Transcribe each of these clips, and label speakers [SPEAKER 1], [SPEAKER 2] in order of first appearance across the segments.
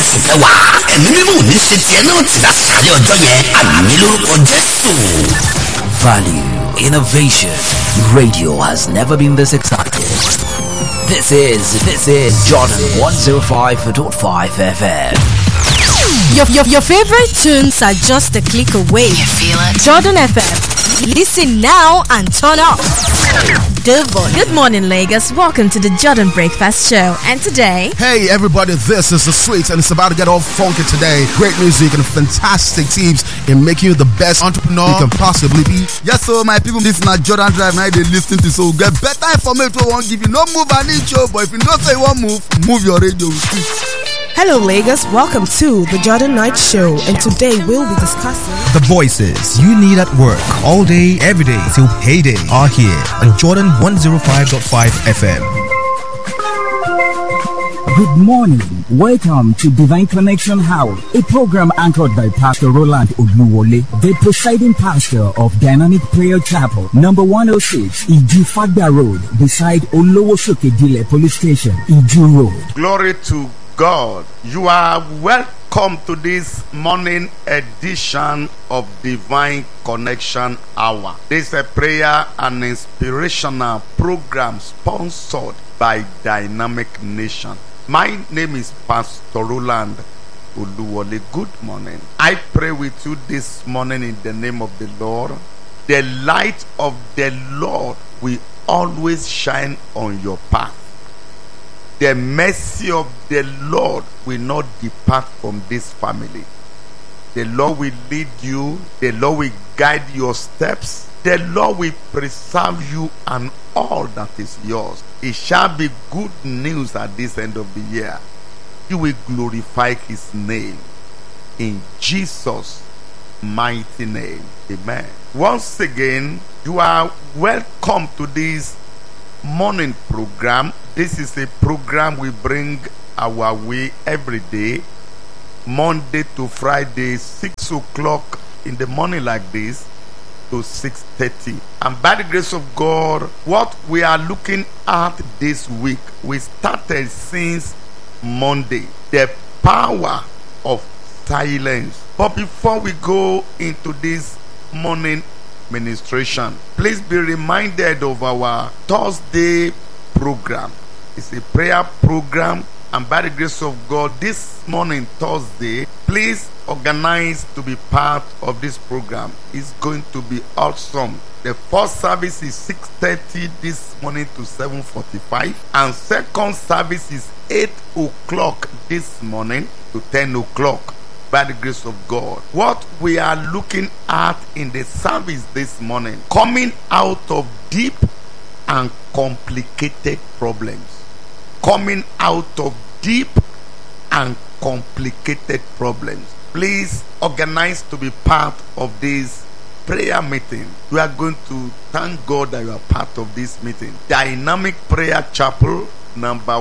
[SPEAKER 1] oṣù kẹwàá ẹ̀mí mímọ́ ò ní ṣe tiẹ̀ náà ti láṣàlẹ̀ ọjọ́ yẹn àmì lórúkọ Jésù.
[SPEAKER 2] Value, innovation. Radio has never been this excited. This is Jordan 105.5 FM.
[SPEAKER 3] Your favorite tunes are just a click away.
[SPEAKER 4] You feel it?
[SPEAKER 3] Jordan FM. Listen now and turn up the volume. Good morning, Lagos. Welcome to the Jordan Breakfast Show. And today,
[SPEAKER 5] hey everybody, this is The Sweets, and it's about to get all funky today. Great music and fantastic tips in making you the best entrepreneur you can possibly be.
[SPEAKER 6] Yes, so my people, this is not Jordan Drive. Now they listen to, so get better information. Won't give you no move an inch, but if you don't say one move your radio.
[SPEAKER 7] Hello Lagos, welcome to the Jordan Night Show, and today we'll be discussing
[SPEAKER 8] the voices you need at work all day, every day till payday are here on Jordan 105.5 FM.
[SPEAKER 9] Good morning. Welcome to Divine Connection Hour, a program anchored by Pastor Roland Oluwole, the presiding pastor of Dynamic Prayer Chapel, number 106, Iju Fagba Road, beside Olowosokedile Police Station, Iju Road.
[SPEAKER 10] Glory to God. You are welcome to this morning edition of Divine Connection Hour. This is a prayer and inspirational program sponsored by Dynamic Nation. My name is Pastor Roland Oluwole. Good morning. I pray with you this morning in the name of the Lord. The light of the Lord will always shine on your path. The mercy of the Lord will not depart from this family. The Lord will lead you. The Lord will guide your steps. The Lord will preserve you and all that is yours. It shall be good news at this end of the year. You will glorify His name. In Jesus' mighty name. Amen. Once again, you are welcome to this morning program. This is a program we bring our way every day, Monday to Friday, 6 o'clock in the morning like this to 6:30. And by the grace of God, what we are looking at this week, we started since Monday, the power of silence. But before we go into this morning ministration, please be reminded of our Thursday program. It's a prayer program, and by the grace of God, this morning, Thursday, please organize to be part of this program. It's going to be awesome. The first service is 6:30 this morning to 7:45, and second service is 8 o'clock this morning to 10 o'clock. By the grace of God, what we are looking at in the service this morning, coming out of deep and complicated problems. Coming out of deep and complicated problems. Please organize to be part of this prayer meeting. We are going to thank God that you are part of this meeting. Dynamic Prayer Chapel, number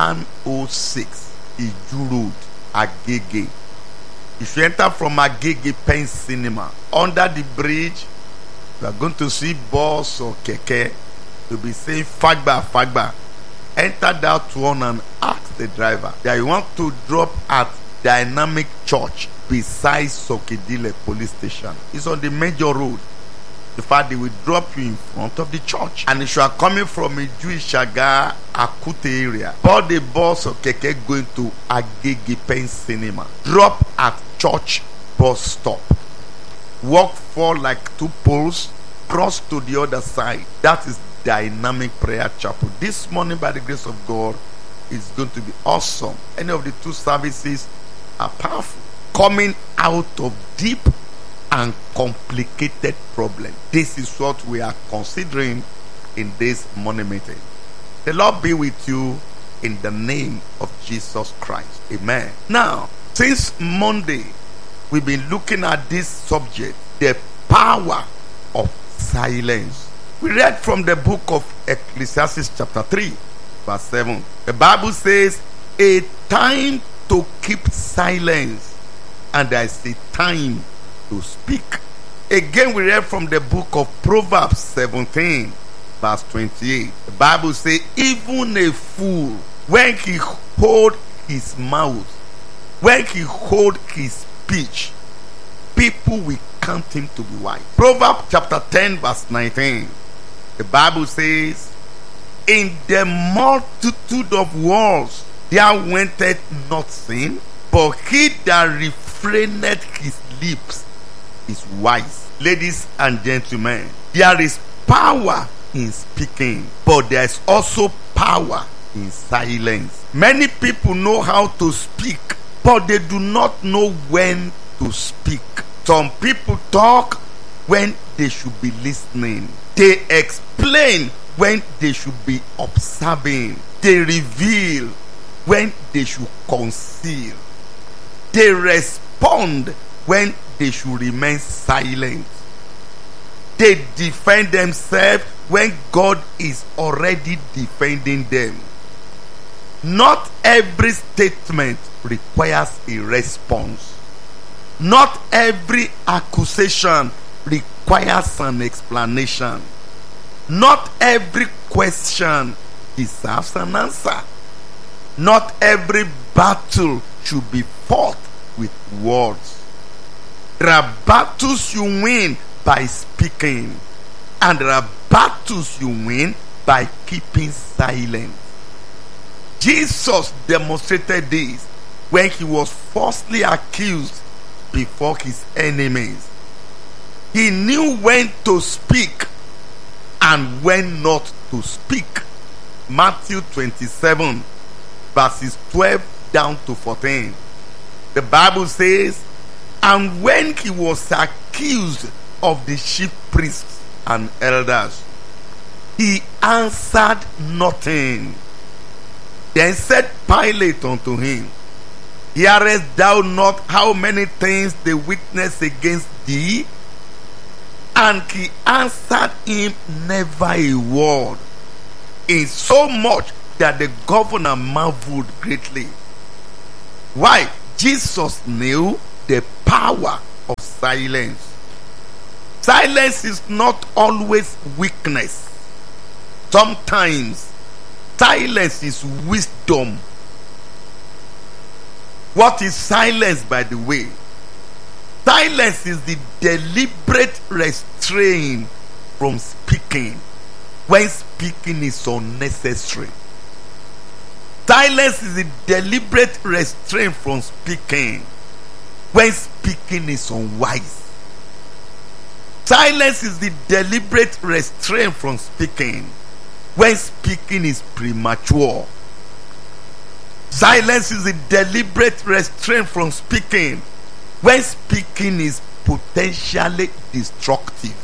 [SPEAKER 10] 106, Iju Road, Agege. If you enter from Agege Pen Cinema, under the bridge, you are going to see bus or keke. You'll be saying Fagba, Fagba. Enter that one and ask the driver that you want to drop at Dynamic Church beside Sokedile Police Station. It's on the major road. In fact, they will drop you in front of the church. And if you are coming from a Jewish Shaga Akute area, board the bus or keke going to Agege Pen Cinema. Drop at church bus stop. Walk for like 2 poles, cross to the other side. That is Dynamic Prayer Chapel. This morning, by the grace of God, is going to be awesome. Any of the 2 services are powerful. Coming out of deep and complicated problem. This is what we are considering in this morning meeting. The Lord be with you in the name of Jesus Christ. Amen. Now, since Monday, we've been looking at this subject, the power of silence. We read from the book of Ecclesiastes chapter 3, verse 7. The Bible says, a time to keep silence, and there is a time to speak. Again, we read from the book of Proverbs 17, verse 28. The Bible says, even a fool, when he hold his mouth, when he hold his speech, people will count him to be wise. Proverbs chapter 10 verse 19. The Bible says, in the multitude of words there wenteth not sin, but he that refraineth his lips is wise. Ladies and gentlemen, there is power in speaking, but there is also power in silence. Many people know how to speak, but they do not know when to speak. Some people talk when they should be listening. They explain when they should be observing. They reveal when they should conceal. They respond when they should remain silent. They defend themselves when God is already defending them. Not every statement requires a response. Not every accusation requires an explanation. Not every question deserves an answer. Not every battle should be fought with words. There are battles you win by speaking, and there are battles you win by keeping silent. Jesus demonstrated this when he was falsely accused before his enemies. He knew when to speak and when not to speak. Matthew 27 verses 12 down to 14. The Bible says, and when he was accused of the chief priests and elders, he answered nothing. Then said Pilate unto him, hearest thou not how many things they witness against thee? And he answered him never a word, insomuch that the governor marveled greatly. Why? Jesus knew the power of silence. Silence is not always weakness. Sometimes silence is wisdom. What is silence, by the way? Silence is the deliberate restraint from speaking when speaking is unnecessary. Silence is the deliberate restraint from speaking when speaking is unwise. Silence is the deliberate restraint from speaking when speaking is premature. Silence is the deliberate restraint from speaking when speaking is potentially destructive.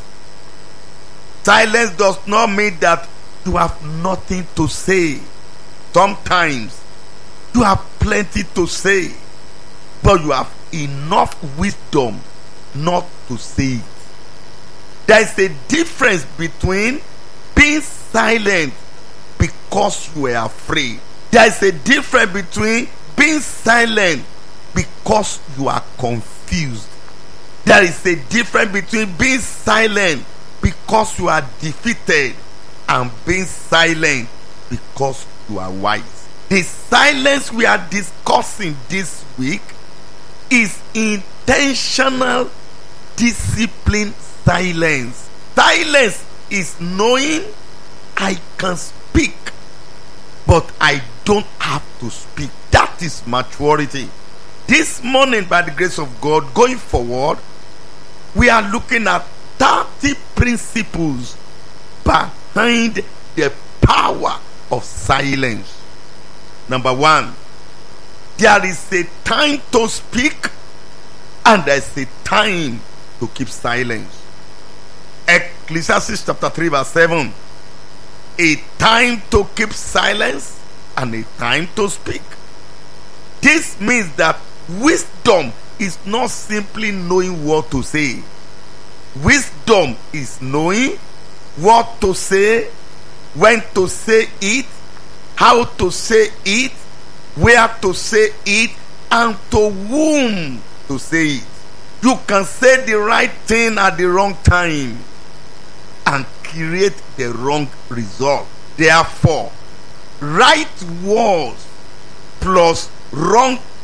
[SPEAKER 10] Silence does not mean that you have nothing to say. Sometimes you have plenty to say, but you have enough wisdom not to say it. There is a difference between being silent because you are afraid. There is a difference between being silent because you are confused. There is a difference between being silent because you are defeated and being silent because you are wise. The silence we are discussing this week is intentional, disciplined silence. Silence is knowing I can speak, but I don't have to speak. That is maturity. This morning, by the grace of God, going forward, we are looking at 30 principles behind the power of silence. Number 1, there is a time to speak and there is a time to keep silence. Ecclesiastes chapter 3 verse 7. A time to keep silence and a time to speak. This means that wisdom is not simply knowing what to say. Wisdom is knowing what to say, when to say it, how to say it, where to say it, and to whom to say it. You can say the right thing at the wrong time and create the wrong result. Therefore, right words plus wrong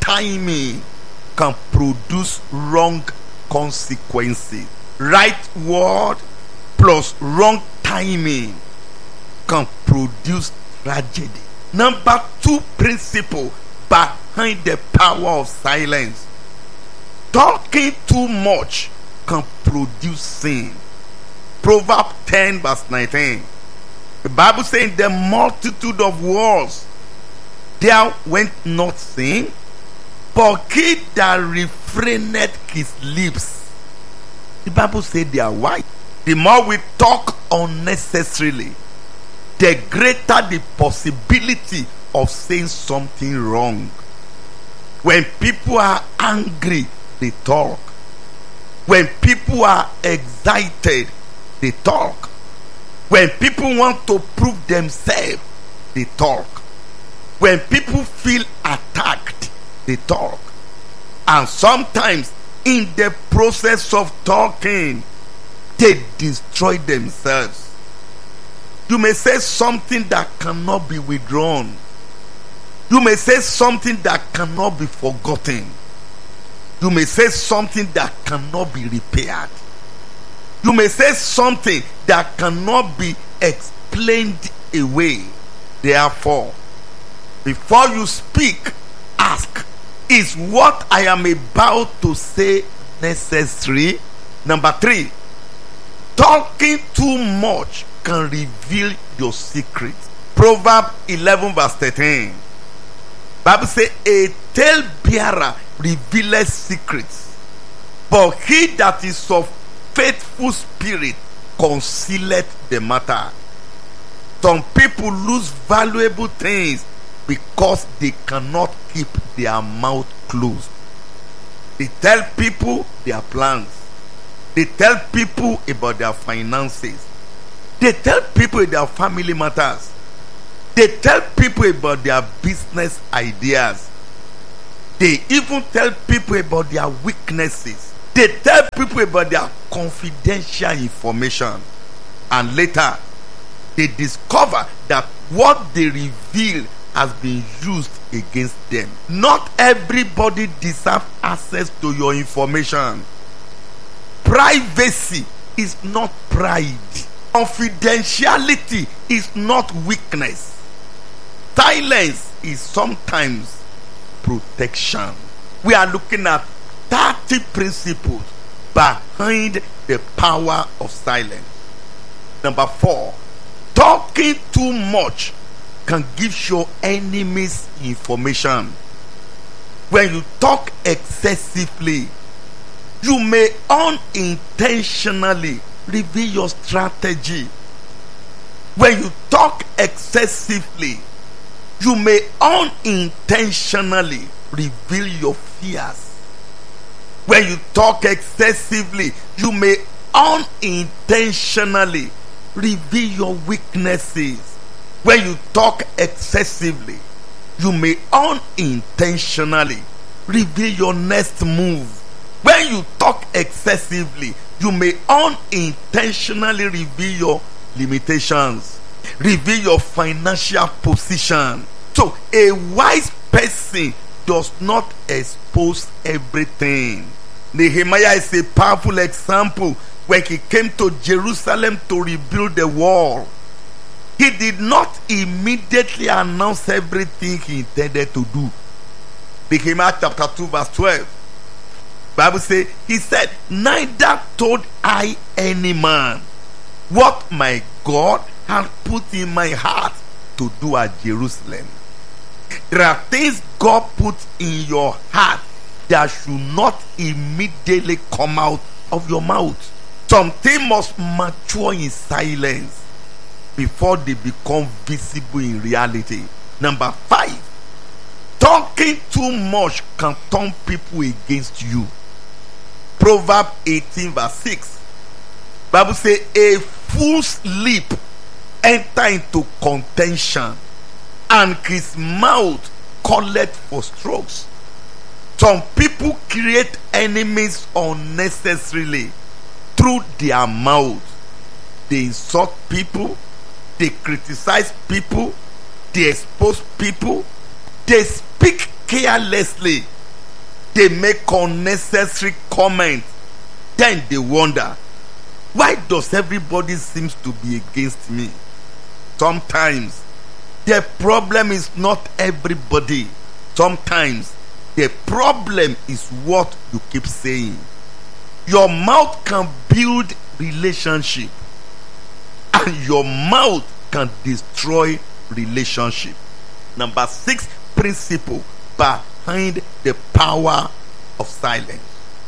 [SPEAKER 10] timing can produce wrong consequences. Right word plus wrong timing can produce tragedy. Number 2 principle behind the power of silence. Talking too much can produce sin. Proverbs 10 verse 19. The Bible says, in the multitude of words there went not sin, but he that refraineth his lips. The Bible says they are wise. The more we talk unnecessarily, the greater the possibility of saying something wrong. When people are angry, they talk. When people are excited, they talk. When people want to prove themselves, they talk. When people feel attacked, they talk. And sometimes in the process of talking, they destroy themselves. You may say something that cannot be withdrawn. You may say something that cannot be forgotten. You may say something that cannot be repaired. You may say something that cannot be explained away. Therefore, before you speak, ask, is what I am about to say necessary? Number 3, talking too much can reveal your secret. Proverbs 11 verse 13. Bible says, a tale bearer revealeth secrets, but he that is of faithful spirit concealeth the matter. Some people lose valuable things because they cannot keep their mouth closed. They tell people their plans. They tell people about their finances. They tell people their family matters. They tell people about their business ideas. They even tell people about their weaknesses. They tell people about their confidential information. And later, they discover that what they reveal has been used against them. Not everybody deserves access to your information. Privacy is not pride. Confidentiality is not weakness. Silence is sometimes protection. We are looking at 30 principles behind the power of silence. Number 4, talking too much can give your enemies information. When you talk excessively, you may unintentionally reveal your strategy. When you talk excessively, you may unintentionally reveal your fears. When you talk excessively, you may unintentionally reveal your weaknesses. When you talk excessively, you may unintentionally reveal your next move. When you talk excessively, you may unintentionally reveal your limitations, reveal your financial position. So a wise person does not expose everything. Nehemiah is a powerful example. When he came to Jerusalem to rebuild the wall, he did not immediately announce everything he intended to do. Nehemiah chapter 2 verse 12. Bible says, he said, neither told I any man what my God had put in my heart to do at Jerusalem. There are things God put in your heart that should not immediately come out of your mouth. Something must mature in silence before they become visible in reality. Number 5, talking too much can turn people against you. Proverbs 18 verse 6. Bible says, a fool's lip enter into contention, and his mouth calleth for strokes. Some people create enemies unnecessarily through their mouth. They insult people, they criticize people, they expose people, they speak carelessly They make unnecessary comments. Then they wonder, why does everybody seems to be against me? Sometimes the problem is not everybody. Sometimes the problem is what you keep saying. Your mouth can build relationship, and your mouth can destroy relationship. Number 6 principle behind the power of silence.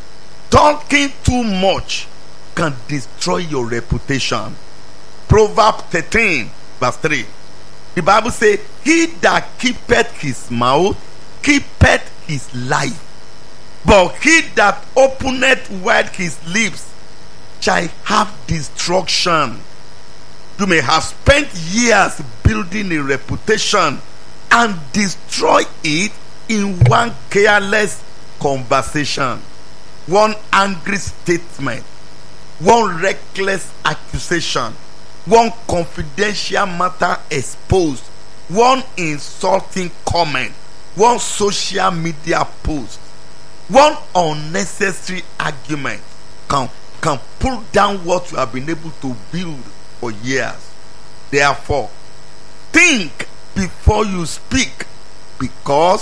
[SPEAKER 10] Talking too much can destroy your reputation. Proverbs 13 verse 3. The Bible says, he that keepeth his mouth keepeth his life, but he that openeth wide his lips shall have destruction. You may have spent years building a reputation and destroy it in one careless conversation, one angry statement, one reckless accusation, one confidential matter exposed, one insulting comment, one social media post, one unnecessary argument can pull down what you have been able to build for years. Therefore, think before you speak, because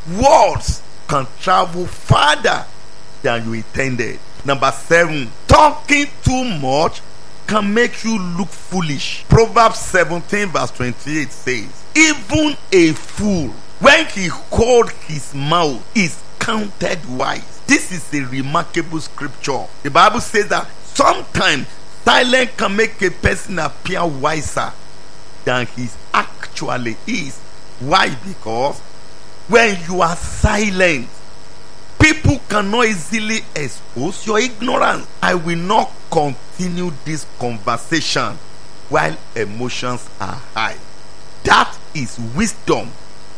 [SPEAKER 10] words can travel farther than you intended. Number 7, talking too much can make you look foolish. Proverbs 17 verse 28 says, even a fool, when he holds his mouth, is counted wise. This is a remarkable scripture. The Bible says that sometimes silence can make a person appear wiser than he actually is. Why? Because when you are silent, people cannot easily expose your ignorance. I will not continue this conversation while emotions are high. That is wisdom.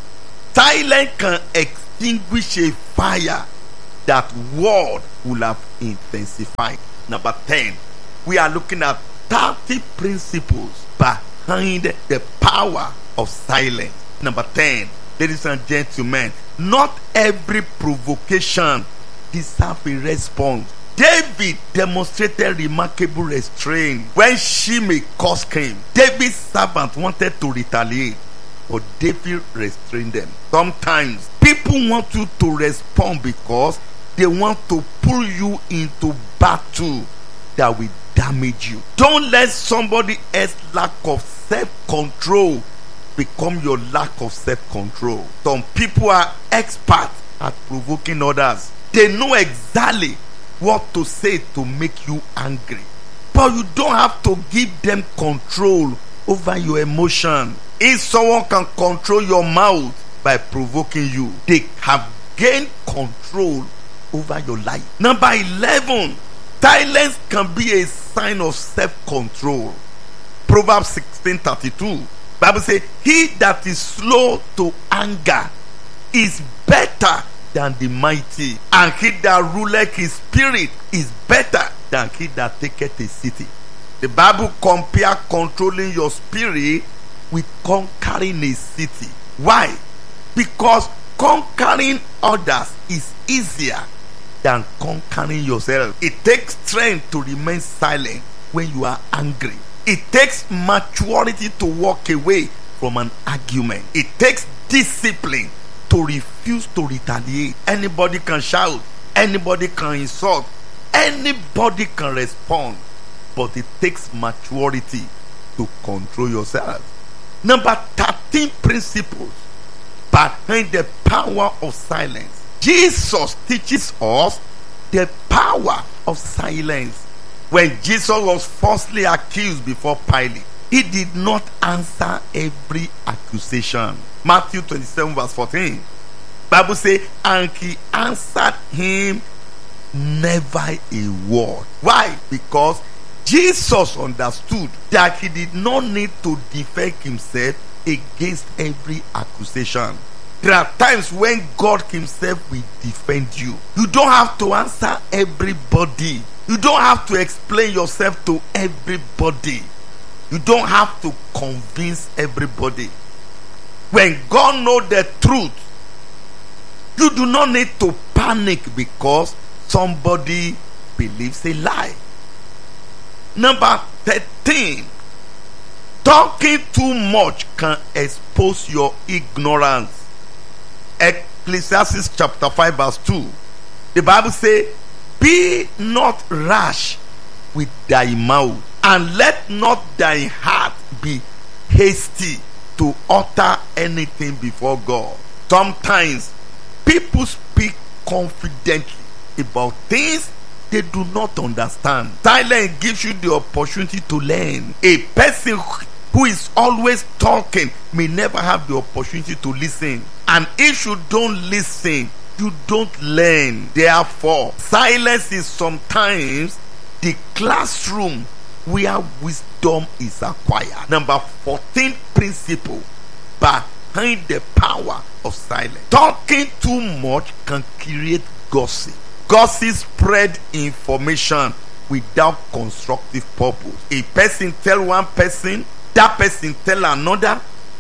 [SPEAKER 10] Silence can extinguish a fire that word will have intensified. Number 10, we are looking at 30 principles behind the power of silence. Number 10, ladies and gentlemen, not every provocation deserves a response. David demonstrated remarkable restraint when Shimei cursed him. David's servant wanted to retaliate, but David restrained them. Sometimes people want you to respond because they want to pull you into battle that will damage you. Don't let somebody else's lack of self-control become your lack of self-control. Some people are experts at provoking others. They know exactly what to say to make you angry, but you don't have to give them control over your emotion. If someone can control your mouth by provoking you, they have gained control over your life. Number 11, silence can be a sign of self-control. Proverbs 16:32. Bible says, he that is slow to anger is better than the mighty, and he that ruleth his spirit is better than he that taketh a city. The Bible compares controlling your spirit with conquering a city. Why? Because conquering others is easier than conquering yourself. It takes strength to remain silent when you are angry. It takes maturity to walk away from an argument. It takes discipline to refuse to retaliate. Anybody can shout, anybody can insult, anybody can respond, but it takes maturity to control yourself. Number 13 principles behind the power of silence. Jesus teaches us the power of silence. When Jesus was falsely accused before Pilate, he did not answer every accusation. Matthew 27 verse 14. Bible says, and he answered him never a word. Why? Because Jesus understood that he did not need to defend himself against every accusation. There are times when God himself will defend you. You don't have to answer everybody. You don't have to explain yourself to everybody. You don't have to convince everybody. When God knows the truth, you do not need to panic because somebody believes a lie. Number 13, talking too much can expose your ignorance. Ecclesiastes chapter 5 verse 2. The Bible says, be not rash with thy mouth, and let not thy heart be hasty to utter anything before God. Sometimes people speak confidently about things they do not understand. Silence gives you the opportunity to learn. A person who is always talking may never have the opportunity to listen. And if you don't listen, you don't learn. Therefore, silence is sometimes the classroom where wisdom is acquired. Number 14 principle behind the power of silence. Talking too much can create gossip. Gossip spread information without constructive purpose. A person tell one person, that person tell another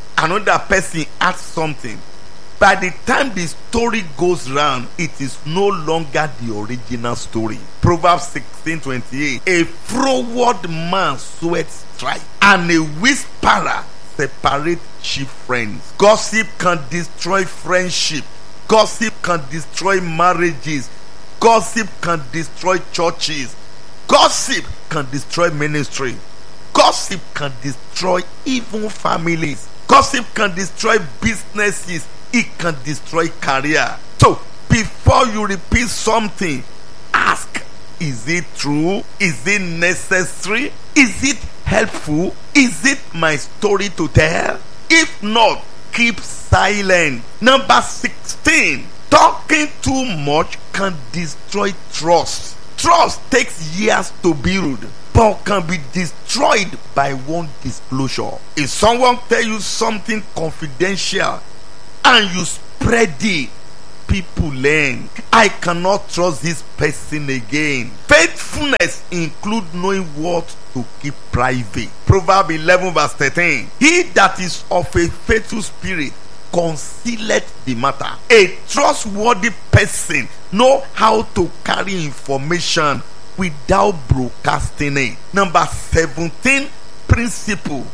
[SPEAKER 10] person adds something. By the time the story goes round, it is no longer the original story. Proverbs 16:28. A froward man sweats strife, and a whisperer separates chief friends. Gossip can destroy friendship. Gossip can destroy marriages. Gossip can destroy churches. Gossip can destroy ministry. Gossip can destroy even families. Gossip can destroy businesses. It can destroy career. So, before you repeat something, ask, is it true? Is it necessary? Is it helpful? Is it my story to tell? If not, keep silent. Number 16, talking too much can destroy trust. Trust takes years to build, but can be destroyed by one disclosure. If someone tell you something confidential and you spread it, people learn. I cannot trust this person again. Faithfulness includes knowing what to keep private. Proverbs 11 verse 13. He that is of a faithful spirit concealeth the matter. A trustworthy person know how to carry information without broadcasting it. Number 17 principle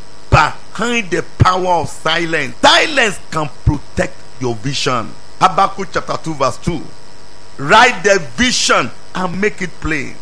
[SPEAKER 10] behind the power of silence. Silence can protect your vision. Habakkuk chapter 2 verse 2. Write the vision and make it plain.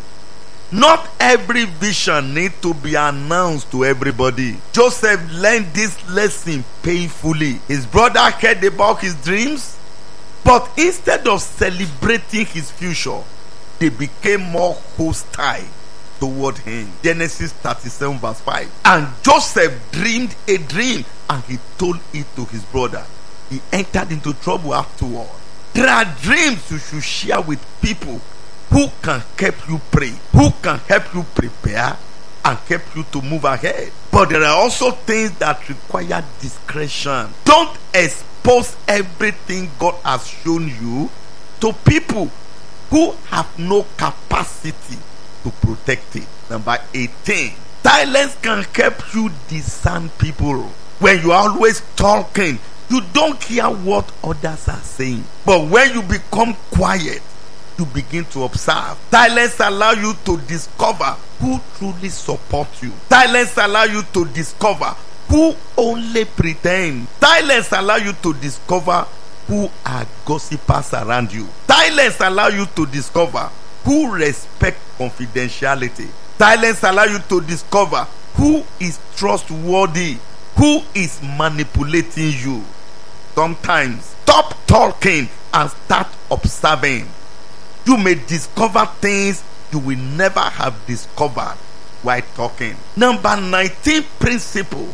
[SPEAKER 10] Not every vision needs to be announced to everybody. Joseph learned this lesson painfully. His brother heard about his dreams, but instead of celebrating his future, they became more hostile toward him. Genesis 37 verse 5. And Joseph dreamed a dream and he told it to his brother. He entered into trouble afterward. There are dreams you should share with people who can help you pray, who can help you prepare and help you to move ahead. But there are also things that require discretion. Don't expose everything God has shown you to people who have no capacity to protect it. Number 18. Silence can help you discern people. When you are always talking, you don't hear what others are saying. But when you become quiet, you begin to observe. Silence allows you to discover who truly supports you. Silence allows you to discover who only pretend. Silence allows you to discover who are gossipers around you. Silence allows you to discover who respect confidentiality. Silence allows you to discover who is trustworthy, who is manipulating you. Sometimes stop talking and start observing. You may discover things you will never have discovered while talking. Number 19 principle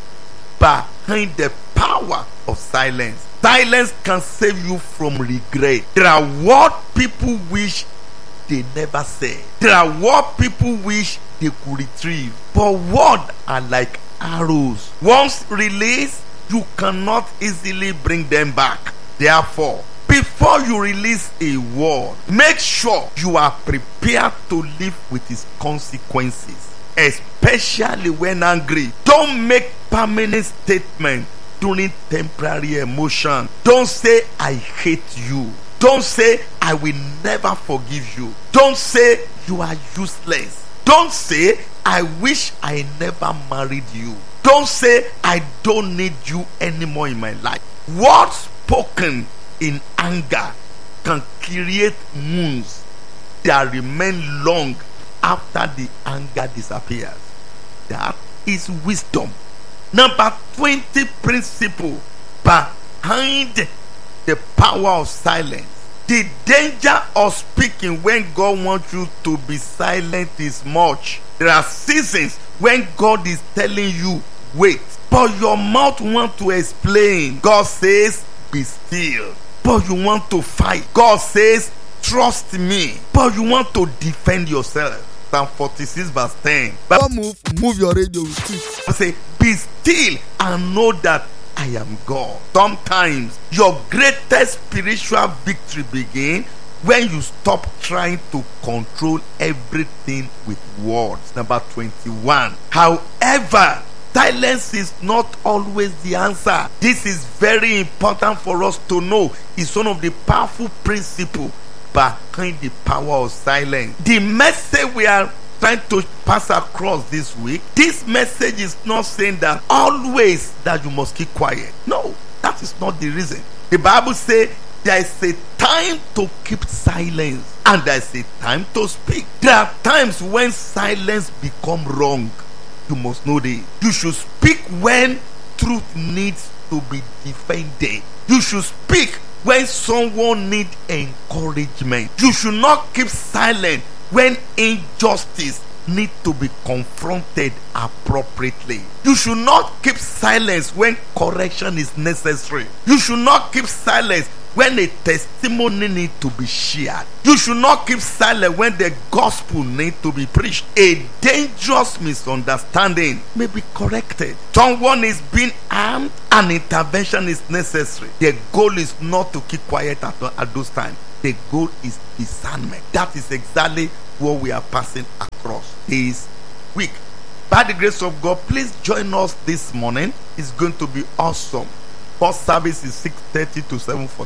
[SPEAKER 10] behind the power of silence. Silence can save you from regret. There are what people wish they never said. There are what people wish they could retrieve. But words are like arrows. Once released, you cannot easily bring them back. Therefore, before you release a word, make sure you are prepared to live with its consequences, especially when angry. Don't make permanent statements during temporary emotion. Don't say I hate you. Don't say I will never forgive you. Don't say you are useless. Don't say I wish I never married you. Don't say I don't need you anymore in my life. Words spoken in anger can create wounds that remain long after the anger disappears. That is wisdom. Number 20 principle behind the power of silence. The danger of speaking when God wants you to be silent is much. There are seasons when God is telling you, wait, but your mouth wants to explain. God says, be still, but you want to fight. God says, trust me, but you want to defend yourself. Psalm 46 verse 10.
[SPEAKER 6] But move your radio with it.
[SPEAKER 10] I say, be still and know that I am God. Sometimes your greatest spiritual victory begins when you stop trying to control everything with words. Number 21. However, silence is not always the answer. This is very important for us to know. It's one of the powerful principles behind the power of silence. The message we are trying to pass across this week, this message is not saying that always that you must keep quiet. No, that is not the reason. The Bible says there is a time to keep silence and there is a time to speak. There are times when silence becomes wrong. You must know this. You should speak when truth needs to be defended. You should speak when someone needs encouragement. You should not keep silent when injustice needs to be confronted appropriately. You should not keep silence when correction is necessary. You should not keep silence when a testimony needs to be shared. You should not keep silent when the gospel needs to be preached. A dangerous misunderstanding may be corrected. Someone is being harmed, an intervention is necessary. The goal is not to keep quiet at those times. The goal is discernment. That is exactly what we are passing across this week. By the grace of God, please join us this morning. It's going to be awesome. First service is 6:30 to 7:40.